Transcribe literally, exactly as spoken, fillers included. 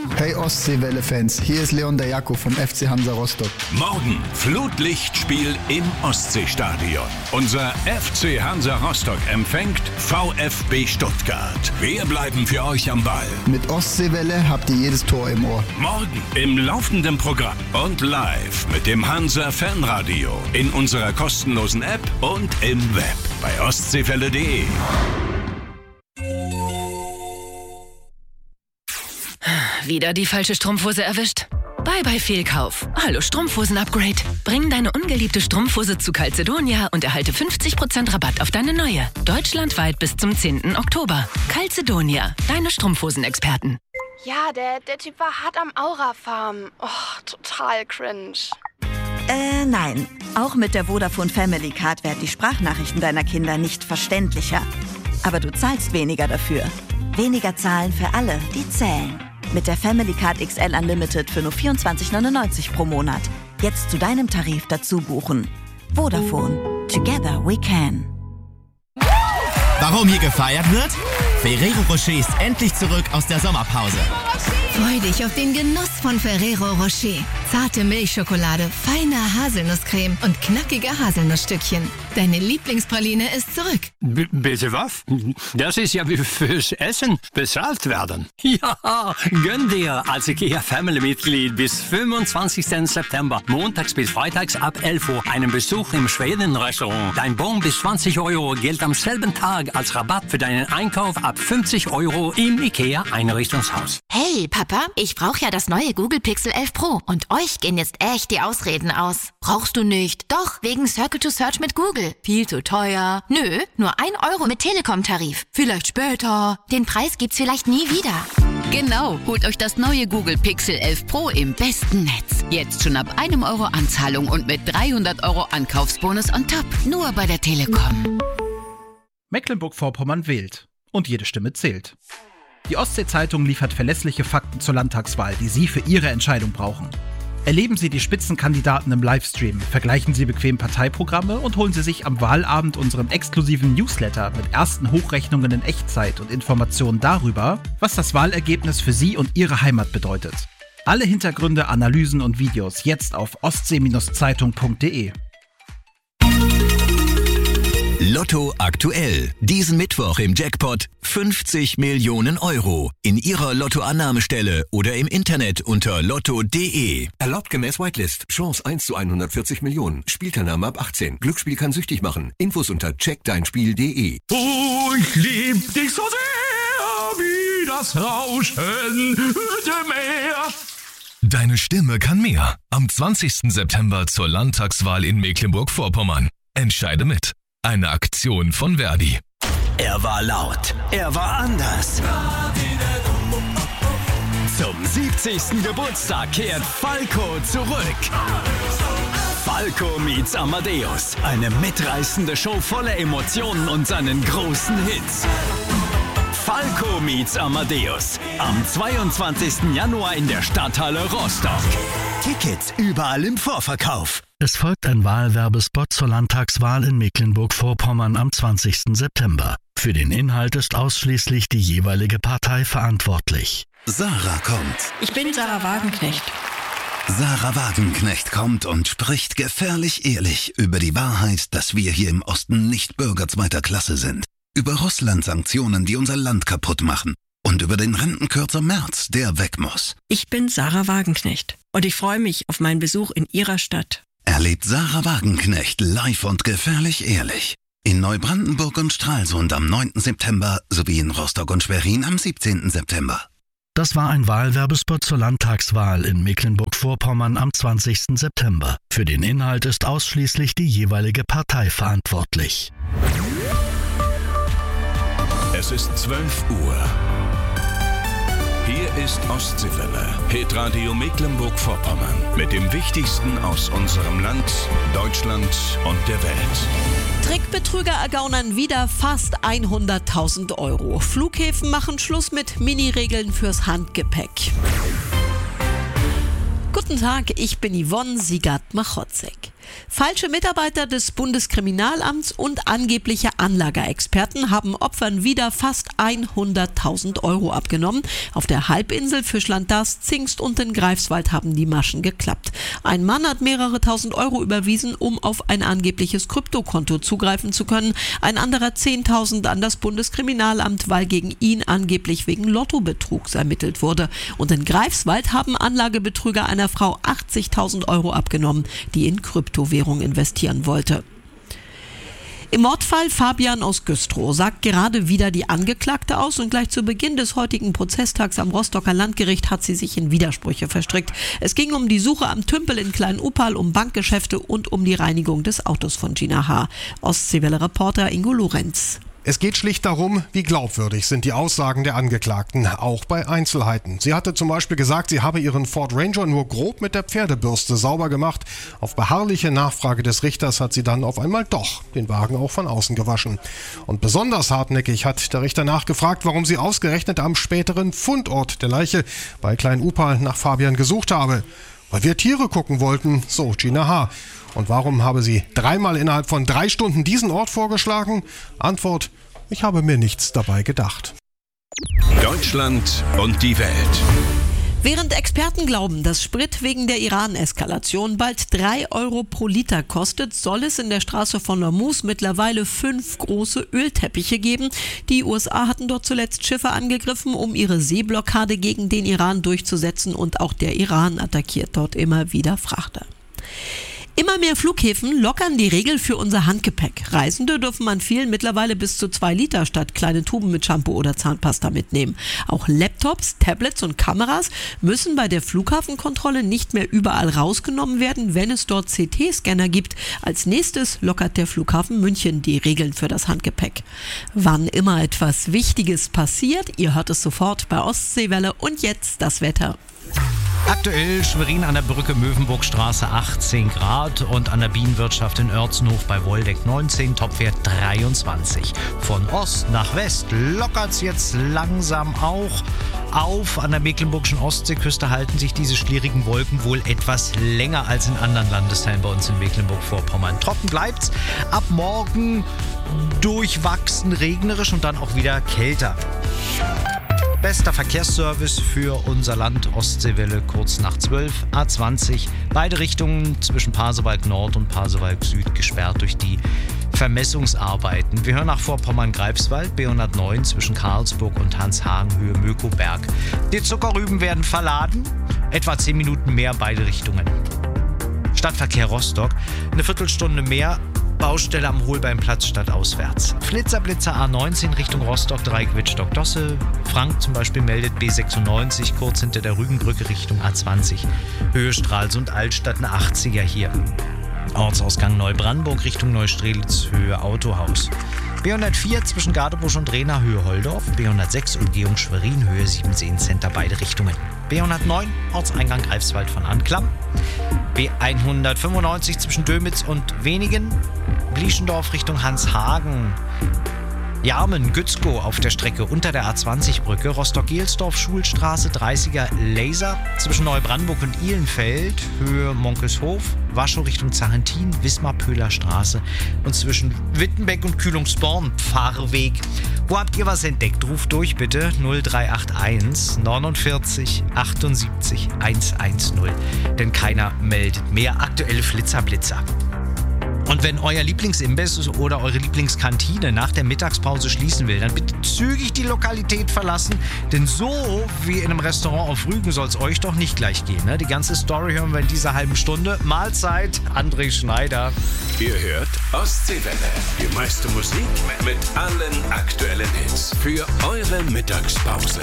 Hey Ostseewelle-Fans, hier ist Leon der Jakob vom F C Hansa Rostock. Morgen Flutlichtspiel im Ostseestadion. Unser F C Hansa Rostock empfängt VfB Stuttgart. Wir bleiben für euch am Ball. Mit Ostseewelle habt ihr jedes Tor im Ohr. Morgen im laufenden Programm und live mit dem Hansa Fanradio in unserer kostenlosen App und im Web bei ostseewelle punkt de. Wieder die falsche Strumpfhose erwischt? Bye bye Fehlkauf. Hallo Strumpfhosen-Upgrade. Bring deine ungeliebte Strumpfhose zu Calzedonia und erhalte fünfzig Prozent Rabatt auf deine neue. Deutschlandweit bis zum zehnten Oktober. Calzedonia, deine Strumpfhosenexperten. Ja, der, der Typ war hart am Aura-Farm. Oh, total cringe. Äh, nein. Auch mit der Vodafone Family Card werden die Sprachnachrichten deiner Kinder nicht verständlicher. Aber du zahlst weniger dafür. Weniger zahlen für alle, die zählen. Mit der Family Card X L Unlimited für nur vierundzwanzig neunundneunzig pro Monat. Jetzt zu deinem Tarif dazu buchen. Vodafone. Together we can. Warum hier gefeiert wird? Ferrero Rocher ist endlich zurück aus der Sommerpause. Freu dich auf den Genuss von Ferrero Rocher. Zarte Milchschokolade, feine Haselnusscreme und knackige Haselnussstückchen. Deine Lieblingspraline ist zurück. B- bitte was? Das ist ja wie fürs Essen bezahlt werden. Ja, gönn dir als IKEA Family-Mitglied bis fünfundzwanzigsten September, montags bis freitags ab elf Uhr, einen Besuch im Schweden-Restaurant. Dein Bon bis zwanzig Euro gilt am selben Tag als Rabatt für deinen Einkauf ab fünfzig Euro im IKEA-Einrichtungshaus. Hey, Papa, ich brauche ja das neue Google Pixel elf Pro und euch gehen jetzt echt die Ausreden aus. Brauchst du nicht? Doch, wegen Circle to Search mit Google. Viel zu teuer. Nö, nur ein Euro mit Telekom-Tarif. Vielleicht später. Den Preis gibt's vielleicht nie wieder. Genau, holt euch das neue Google Pixel elf Pro im besten Netz. Jetzt schon ab einem Euro Anzahlung und mit dreihundert Euro Ankaufsbonus on top. Nur bei der Telekom. Mecklenburg-Vorpommern wählt. Und jede Stimme zählt. Die Ostsee-Zeitung liefert verlässliche Fakten zur Landtagswahl, die Sie für Ihre Entscheidung brauchen. Erleben Sie die Spitzenkandidaten im Livestream, vergleichen Sie bequem Parteiprogramme und holen Sie sich am Wahlabend unseren exklusiven Newsletter mit ersten Hochrechnungen in Echtzeit und Informationen darüber, was das Wahlergebnis für Sie und Ihre Heimat bedeutet. Alle Hintergründe, Analysen und Videos jetzt auf ostsee Zeitung punkt de. Lotto aktuell. Diesen Mittwoch im Jackpot fünfzig Millionen Euro. In Ihrer Lottoannahmestelle oder im Internet unter lotto punkt de. Erlaubt gemäß Whitelist. Chance eins zu hundertvierzig Millionen. Spielteilnahme ab achtzehn. Glücksspiel kann süchtig machen. Infos unter check dein spiel punkt de. Oh, ich lieb dich so sehr, wie das Rauschen dem Meer. Deine Stimme kann mehr. Am zwanzigsten September zur Landtagswahl in Mecklenburg-Vorpommern. Entscheide mit. Eine Aktion von Verdi. Er war laut. Er war anders. Zum siebzigsten Geburtstag kehrt Falco zurück. Falco meets Amadeus. Eine mitreißende Show voller Emotionen und seinen großen Hits. Falco meets Amadeus. Am zweiundzwanzigsten Januar in der Stadthalle Rostock. Tickets überall im Vorverkauf. Es folgt ein Wahlwerbespot zur Landtagswahl in Mecklenburg-Vorpommern am zwanzigsten September. Für den Inhalt ist ausschließlich die jeweilige Partei verantwortlich. Sarah kommt. Ich bin Sarah Wagenknecht. Sarah Wagenknecht kommt und spricht gefährlich ehrlich über die Wahrheit, dass wir hier im Osten nicht Bürger zweiter Klasse sind. Über Russland-Sanktionen, die unser Land kaputt machen. Und über den Rentenkürzer Merz, der weg muss. Ich bin Sarah Wagenknecht und ich freue mich auf meinen Besuch in Ihrer Stadt. Erlebt Sarah Wagenknecht live und gefährlich ehrlich. In Neubrandenburg und Stralsund am neunten September sowie in Rostock und Schwerin am siebzehnten September. Das war ein Wahlwerbespot zur Landtagswahl in Mecklenburg-Vorpommern am zwanzigsten September. Für den Inhalt ist ausschließlich die jeweilige Partei verantwortlich. Es ist zwölf Uhr. Hier ist Ostseewelle, Hitradio Mecklenburg-Vorpommern. Mit dem Wichtigsten aus unserem Land, Deutschland und der Welt. Trickbetrüger ergaunern wieder fast hunderttausend Euro. Flughäfen machen Schluss mit Mini-Regeln fürs Handgepäck. Guten Tag, ich bin Yvonne Siegert-Machotzek. Falsche Mitarbeiter des Bundeskriminalamts und angebliche Anlageexperten haben Opfern wieder fast hunderttausend Euro abgenommen. Auf der Halbinsel, Fischland, Darß, Zingst und in Greifswald haben die Maschen geklappt. Ein Mann hat mehrere tausend Euro überwiesen, um auf ein angebliches Kryptokonto zugreifen zu können. Ein anderer zehntausend an das Bundeskriminalamt, weil gegen ihn angeblich wegen Lottobetrugs ermittelt wurde. Und in Greifswald haben Anlagebetrüger einer Frau achtzigtausend Euro abgenommen, die in Kryptowährung investieren wollte. Im Mordfall Fabian aus Güstrow sagt gerade wieder die Angeklagte aus und gleich zu Beginn des heutigen Prozesstags am Rostocker Landgericht hat sie sich in Widersprüche verstrickt. Es ging um die Suche am Tümpel in Klein-Upal, um Bankgeschäfte und um die Reinigung des Autos von Gina H. Ostseewelle-Reporter Ingo Lorenz. Es geht schlicht darum, wie glaubwürdig sind die Aussagen der Angeklagten, auch bei Einzelheiten. Sie hatte zum Beispiel gesagt, sie habe ihren Ford Ranger nur grob mit der Pferdebürste sauber gemacht. Auf beharrliche Nachfrage des Richters hat sie dann auf einmal doch den Wagen auch von außen gewaschen. Und besonders hartnäckig hat der Richter nachgefragt, warum sie ausgerechnet am späteren Fundort der Leiche bei Klein-Upal nach Fabian gesucht habe. Weil wir Tiere gucken wollten, so Gina H. Und warum habe sie dreimal innerhalb von drei Stunden diesen Ort vorgeschlagen? Antwort: Ich habe mir nichts dabei gedacht. Deutschland und die Welt. Während Experten glauben, dass Sprit wegen der Iran-Eskalation bald drei Euro pro Liter kostet, soll es in der Straße von Hormuz mittlerweile fünf große Ölteppiche geben. Die U S A hatten dort zuletzt Schiffe angegriffen, um ihre Seeblockade gegen den Iran durchzusetzen, und auch der Iran attackiert dort immer wieder Frachter. Immer mehr Flughäfen lockern die Regel für unser Handgepäck. Reisende dürfen an vielen mittlerweile bis zu zwei Liter statt kleine Tuben mit Shampoo oder Zahnpasta mitnehmen. Auch Laptops, Tablets und Kameras müssen bei der Flughafenkontrolle nicht mehr überall rausgenommen werden, wenn es dort C T-Scanner gibt. Als nächstes lockert der Flughafen München die Regeln für das Handgepäck. Wann immer etwas Wichtiges passiert, ihr hört es sofort bei Ostseewelle. Und jetzt das Wetter. Aktuell Schwerin an der Brücke Möwenburgstraße achtzehn Grad und an der Bienenwirtschaft in Oertzenhof bei Woldeck neunzehn, Topwert dreiundzwanzig. Von Ost nach West lockert es jetzt langsam auch auf. An der mecklenburgischen Ostseeküste halten sich diese schwierigen Wolken wohl etwas länger als in anderen Landesteilen bei uns in Mecklenburg-Vorpommern. Trocken bleibt's. Ab morgen durchwachsen regnerisch und dann auch wieder kälter. Bester Verkehrsservice für unser Land, Ostseewelle, kurz nach zwölf, A zwanzig, beide Richtungen zwischen Pasewalk Nord und Pasewalk Süd gesperrt durch die Vermessungsarbeiten. Wir hören nach Vorpommern-Greifswald, B hundertneun zwischen Karlsburg und Hanshagen, Höhe Mökoberg. Die Zuckerrüben werden verladen, etwa zehn Minuten mehr beide Richtungen. Stadtverkehr Rostock, eine Viertelstunde mehr, Baustelle am Holbeinplatz statt auswärts. Flitzerblitzer A neunzehn Richtung Rostock, Dreieck Wittstock-Dosse. Frank zum Beispiel meldet B sechsundneunzig kurz hinter der Rügenbrücke Richtung A zwanzig. Höhe Stralsund Altstadt, eine achtziger hier. Ortsausgang Neubrandenburg Richtung Neustrelitz, Höhe Autohaus. B hundertvier zwischen Gadebusch und Rehna, Höhe Holdorf. B hundertsechs Umgehung Schwerin, Höhe Siebenseen Center, beide Richtungen. B hundertneun Ortseingang Greifswald von Anklam. B hundertfünfundneunzig zwischen Dömitz und Wenigen. Blieschendorf Richtung Hanshagen. Jarmen, Gützkow auf der Strecke unter der A zwanzig Brücke. Rostock-Gelsdorf, Schulstraße, dreißiger Laser. Zwischen Neubrandenburg und Ihlenfeld, Höhe Monkelshof. Waschow Richtung Zarentin, Wismar-Pöhler Straße. Und zwischen Wittenbeck und Kühlungsborn, Fahrweg. Wo habt ihr was entdeckt? Ruft durch bitte null drei acht eins neunundvierzig achtundsiebzig hundertzehn. Denn keiner meldet mehr. Aktuelle Flitzerblitzer. Und wenn euer Lieblingsimbiss oder eure Lieblingskantine nach der Mittagspause schließen will, dann bitte zügig die Lokalität verlassen. Denn so wie in einem Restaurant auf Rügen soll es euch doch nicht gleich gehen. Ne? Die ganze Story hören wir in dieser halben Stunde. Mahlzeit, André Schneider. Ihr hört Ostseewelle. Die meiste Musik mit allen aktuellen Hits. Für eure Mittagspause.